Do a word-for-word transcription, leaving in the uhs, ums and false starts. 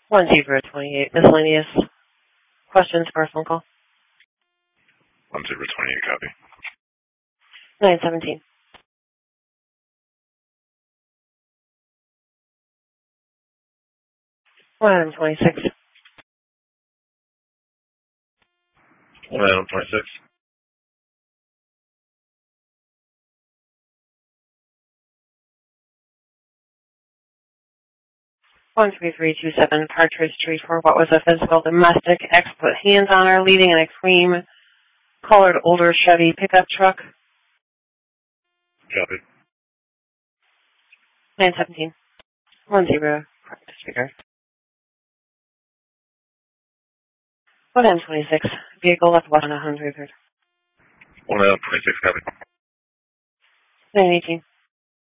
one zero twenty-eight, miscellaneous questions for a phone call. one zero twenty-eight, copy. nine seventeen. one item twenty-six. one item twenty-six. one three three two seven, Partridge Street, for what was a physical domestic. X put hands on her, leading in a cream-colored older Chevy pickup truck. Copy. nine seventeen. one zero, disregard. one M twenty-six, vehicle left west on one hundred. one item twenty-six, copy. nine eighteen.